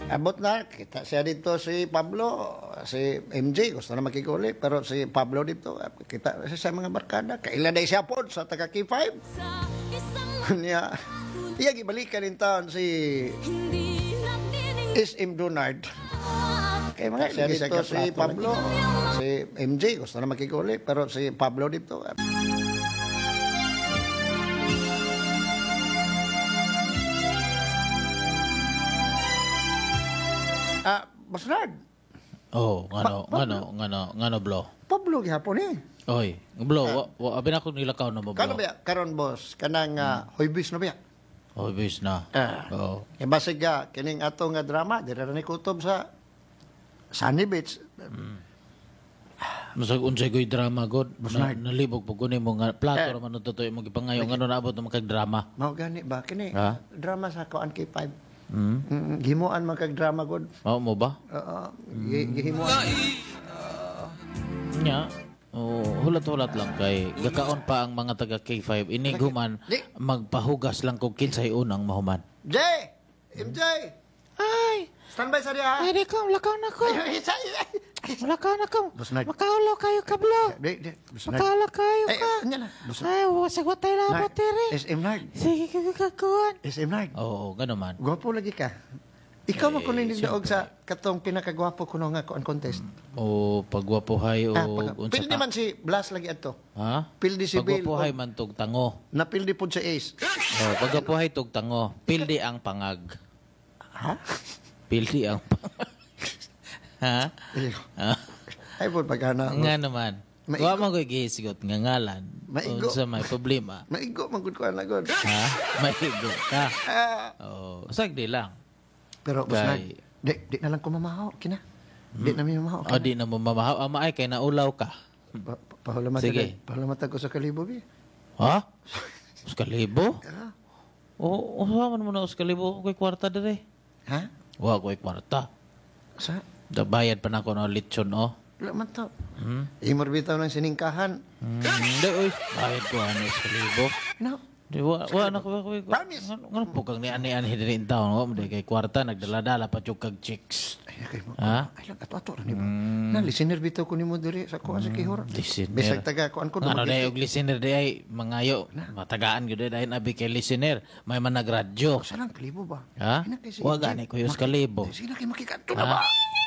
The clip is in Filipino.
Abot na, kita siya dito si Pablo, si MJ, gusto na makikuli, pero si Pablo dito, kita siya sa mga barkada. Kailan na siya po sa taga K5. Niya, iya gibalikan din taon si SM Donard. Kaya mga siya dito si Pablo, si MJ, gusto na makikuli, pero si Pablo dito. Basnard. Oh, ngano, blo. Pablo gihapon eh. Oy, blo, abi na ko nilakaw na mo, Kano blo. ba karon boss? Kanang hoybis na ba? Oh, bis na. Oo. Basig kining ato nga drama, dira na ni kutob sa Sunny Beach. Masag unsay ko'y drama, God. Basnard. Nalibog po kunin mo nga plato raman ng totoo mo gipangayo. Ngano naabot na makag drama. Mao gani ba kini? Ha? Drama sa Kuan K5. Hmm? Gimuan man kag drama god. Mao mo ba? Oo, gihimuan. Nya. Oh, hulat-hulat lang kay gakaon pa ang mga taga K5 ini guman Di. magpahugas lang kung kinsay unang mahuman. J! MJ! Ay, Standby sa diha. ay di ko, lakaw na ko. Isa. Lakaw na ko. Basnard. Makaulo kayo kablo. Di. Makaulo kayo Ay, ka. anya na. Ay, wasag watay na mo, tiri. SM Nard. Sige, kakakuan. SM Nard. Oo, gano man. Gwapo lagi ka. Ikaw mo kunin din daog siyempre. sa katong pinakagwapo kuno nga kuan contest. O pagwapuhay o unsa Pildi ka? man si Blas lagi ato. Ha? Pildi si Bill. Pagwapuhay man tog tango. Napildi pud sa Ace. Oh, pagwapuhay tog tango. Pildi ang pangag. Ha? Pildi ang pangag. Ha? Ha? Ay pud pagana. Nga naman. Maigo. Wa man ko'y gihisigot nga ngalan. Maigo. Unsa may problema. Maigo man gud kuan na gud. Ha? Maigo ka. Ah, Oh, sagdi lang. pero Kay- Blas di na lang ko mamahaw kina. Di na mi mamahaw. O di na mo mamahaw. Ama ay kay naulaw ka. Pahulamata. Sige. Pahulamata ko sa kalibo bi. Ha? Uskalibo? Ah, O, usaman mo na uskalibo. Ko'y kwarta dire. Ha? Wa ko'y kwarta. Sa Dabayad pa na ko ng lechon, oh. wala man to. Hmm? Imor bitaw ng siningkahan. Hindi, uy. Bayad ko, ano, uskalibo. No. Di, wa na ko, Promise. Ngano po kang ni-ani-ani din taon, oh. Di kay kwarta, nagdala-dala pa yung kag chicks. Ay, kay mo. Ha? Ay, lang, ato lang, di ba? Na, listener bitaw ko ni mo diri sa kuan sa kihor. Listener. Bisag taga kuan ko. Ano dumagiti. na yung listener di ay mangayo. Matagaan ko di dahil abi kay listener. May man nagradyo. Sa lang kalibo ba? Ha? Ina kay si Wa MJ. gani ko yung uskalibo. Sige na kay makikanto na ba?